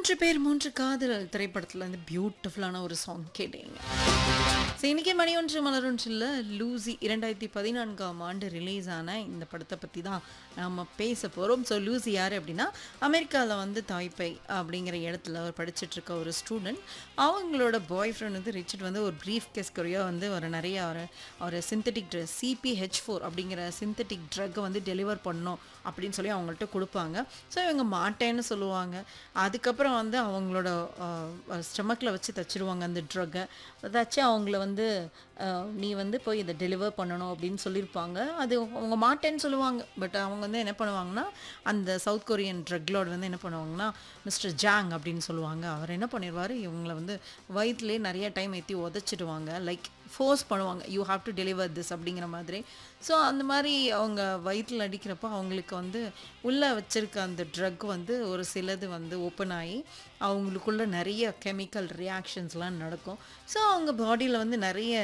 3 பேர் 3 காதல் திரைப்படத்துல இருந்து பியூட்டிஃபுல்லான ஒரு சாங் கேட்டீங்க. ஸோ இன்னைக்கு மணி ஒன்று மலரொன்றில் லூசி 2014ஆம் ஆண்டு ரிலீஸ் ஆன இந்த படத்தை பற்றி தான் நாம் பேச போகிறோம். ஸோ லூசி யார் அப்படின்னா, அமெரிக்காவில் வந்து தாய்பை அப்படிங்கிற இடத்துல அவர் படிச்சுட்டு இருக்க ஒரு ஸ்டூடெண்ட். அவங்களோட பாய் ஃப்ரெண்ட் வந்து ரிச்சர்ட் வந்து ஒரு ப்ரீஃப் கேஸ் கொரியாக வந்து ஒரு சிந்தட்டிக் ட்ரக் CPH4 அப்படிங்கிற சிந்தட்டிக் ட்ரக்கை வந்து டெலிவர் பண்ணணும் அப்படின்னு சொல்லி அவங்கள்ட்ட கொடுப்பாங்க. ஸோ இவங்க மாட்டேன்னு சொல்லுவாங்க. அதுக்கப்புறம் வந்து அவங்களோட ஸ்டமக்கில் வச்சு தச்சிடுவாங்க அந்த ட்ரக்கை. தச்சு அவங்கள வந்து நீ வந்து போய் இதை டெலிவர் பண்ணணும் அப்படின்னு சொல்லியிருப்பாங்க. அது அவங்க மாட்டேன்னு சொல்லுவாங்க. பட் அவங்க வந்து என்ன பண்ணுவாங்கன்னா, அந்த சவுத் கொரியன் ட்ரக்லோட வந்து என்ன பண்ணுவாங்கன்னா, மிஸ்டர் ஜாங் அப்படின்னு சொல்லுவாங்க. அவர் என்ன பண்ணிடுவார், இவங்களை வந்து வயிற்றுலேயே நிறைய டைம் ஏற்றி உதச்சிடுவாங்க. லைக் ஃபோர்ஸ் பண்ணுவாங்க, you have to deliver this அப்படிங்கிற மாதிரி. ஸோ அந்த மாதிரி அவங்க வயிற்றில் அடிக்கிறப்போ அவங்களுக்கு வந்து உள்ளே வச்சிருக்க அந்த ட்ரக் வந்து ஒரு சிலது வந்து ஓப்பன் ஆகி அவங்களுக்குள்ள நிறைய கெமிக்கல் ரியாக்ஷன்ஸ்லாம் நடக்கும். ஸோ அவங்க பாடியில் வந்து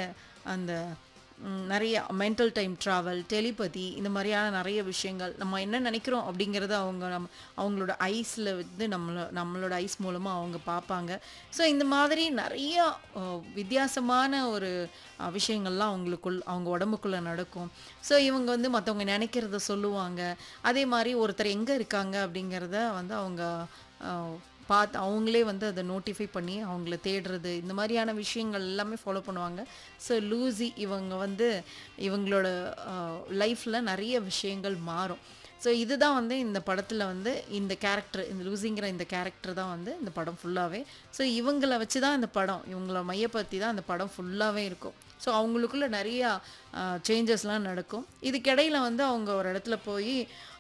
நிறைய மென்டல் டைம் ட்ராவல், டெலிபதி, இந்த மாதிரியான நிறைய விஷயங்கள் நம்ம என்ன நினைக்கிறோம் அப்படிங்கிறத அவங்களோட ஐஸில் வந்து நம்மளோட ஐஸ் மூலமாக அவங்க பார்ப்பாங்க. ஸோ இந்த மாதிரி நிறைய வித்தியாசமான ஒரு விஷயங்கள்லாம் அவங்க உடம்புக்குள்ளே நடக்கும். ஸோ இவங்க வந்து மற்றவங்க நினைக்கிறத சொல்லுவாங்க. அதே மாதிரி ஒருத்தர் எங்கே இருக்காங்க அப்படிங்கிறத வந்து அவங்க பார்த்து அவங்களே வந்து அதை நோட்டிஃபை பண்ணி அவங்கள தேடுறது, இந்த மாதிரியான விஷயங்கள் எல்லாமே ஃபாலோ பண்ணுவாங்க. ஸோ லூசி இவங்க வந்து இவங்களோட லைஃப்பில் நிறைய விஷயங்கள் மாறும். ஸோ இதுதான் வந்து இந்த படத்தில் வந்து இந்த கேரக்டர், இந்த லூசிங்கிற இந்த கேரக்டர் தான் வந்து இந்த படம் ஃபுல்லாகவே. ஸோ இவங்கள வச்சு தான் இந்த படம், இவங்கள மையப்படுத்தி தான் இந்த படம் ஃபுல்லாகவே இருக்கும். ஸோ அவங்களுக்குள்ள நிறையா சேஞ்சஸ்லாம் நடக்கும். இதுக்கிடையில் வந்து அவங்க ஒரு இடத்துல போய்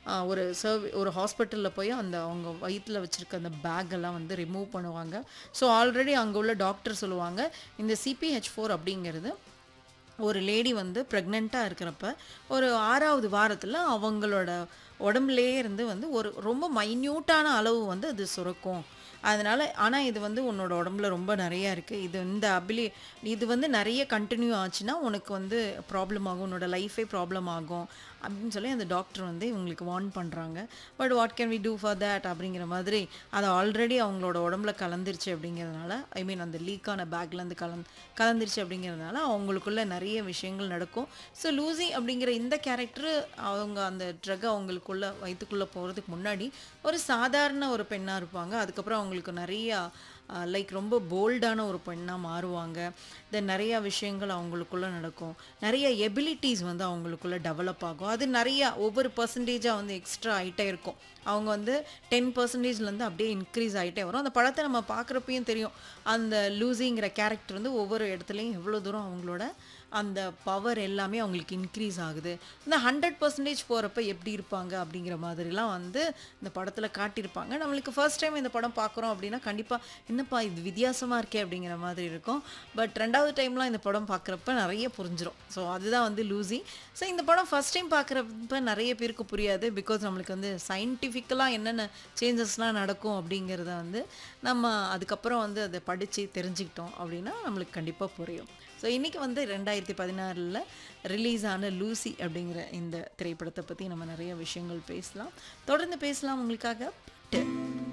ஒரு ஹாஸ்பிட்டலில் போய் அவங்க வயிற்றில் வச்சுருக்க அந்த பேக்கெல்லாம் வந்து ரிமூவ் பண்ணுவாங்க. ஸோ ஆல்ரெடி அங்கே உள்ள டாக்டர் சொல்லுவாங்க, இந்த CPH4 அப்படிங்கிறது ஒரு லேடி வந்து ப்ரெக்னெண்ட்டாக இருக்கிறப்ப ஒரு 6வது வாரத்தில் அவங்களோட உடம்புலேயே இருந்து வந்து ஒரு ரொம்ப மைன்யூட்டான அளவு வந்து அது சுரக்கும். அதனால் ஆனால் இது வந்து உன்னோட உடம்புல ரொம்ப நிறையா இருக்குது. இது வந்து நிறைய கண்டினியூ ஆச்சுன்னா உனக்கு வந்து ப்ராப்ளம் ஆகும், உன்னோட லைஃபே ப்ராப்ளம் ஆகும் அப்படின்னு சொல்லி அந்த டாக்டர் வந்து இவங்களுக்கு வார்ன் பண்ணுறாங்க. But what can we do for that அப்படிங்கிற மாதிரி அது ஆல்ரெடி அவங்களோட உடம்புல கலந்துருச்சு அப்படிங்கிறதுனால, ஐ மீன் அந்த லீக்கான பேக்லேருந்து கலந்துருச்சு அப்படிங்கிறதுனால அவங்களுக்குள்ள நிறைய விஷயங்கள் நடக்கும். ஸோ லூசி அப்படிங்கிற இந்த கேரக்டர் அவங்க அந்த ட்ரக் அவங்களுக்குள்ள வயிற்றுக்குள்ளே போகிறதுக்கு முன்னாடி ஒரு சாதாரண ஒரு பெண்ணாக இருப்பாங்க. அதுக்கப்புறம் அவங்களுக்கு நிறையா லைக் ரொம்ப போல்டான ஒரு பெண்ணாக மாறுவாங்க. தென் நிறையா விஷயங்கள் அவங்களுக்குள்ளே நடக்கும். நிறைய எபிலிட்டிஸ் வந்து அவங்களுக்குள்ளே டெவலப் ஆகும். அது நிறையா ஒவ்வொரு பர்சன்டேஜாக வந்து எக்ஸ்ட்ரா ஆகிட்டே இருக்கும். அவங்க வந்து 10%லேருந்து அப்படியே இன்க்ரீஸ் ஆகிட்டே வரும். அந்த படத்தை நம்ம பார்க்குறப்பையும் தெரியும், அந்த லூசிங்கிற கேரக்டர் வந்து ஒவ்வொரு இடத்துலையும் எவ்வளோ தூரம் அவங்களோட அந்த பவர் எல்லாமே அவங்களுக்கு இன்க்ரீஸ் ஆகுது. இந்த 100% போகிறப்ப எப்படி இருப்பாங்க அப்படிங்கிற மாதிரிலாம் வந்து இந்த படத்தில் காட்டியிருப்பாங்க. நம்மளுக்கு ஃபர்ஸ்ட் டைம் இந்த படம் பார்க்குறோம் அப்படின்னா கண்டிப்பாக என்னப்பா இது வித்தியாசமாக இருக்கே அப்படிங்கிற மாதிரி இருக்கும். பட் 2வது டைம்லாம் இந்த படம் பார்க்குறப்ப நிறைய புரிஞ்சிடும். ஸோ அதுதான் வந்து லூசி. ஸோ இந்த படம் ஃபர்ஸ்ட் டைம் பார்க்குறப்ப நிறைய பேருக்கு புரியாது. பிகாஸ் நம்மளுக்கு வந்து சயின்டிஃபிக்கலாக என்னென்ன சேஞ்சஸ்லாம் நடக்கும் அப்படிங்கிறத வந்து நம்ம அதுக்கப்புறம் வந்து அதை படித்து தெரிஞ்சுக்கிட்டோம் அப்படின்னா நம்மளுக்கு கண்டிப்பாக புரியும். ஸோ இன்றைக்கி வந்து 2016 ரிலீஸ் ஆன லூசி அப்படிங்கிற இந்த திரைப்படத்தை பற்றி நம்ம நிறைய விஷயங்கள் பேசலாம். தொடர்ந்து பேசலாம் உங்களுக்காக.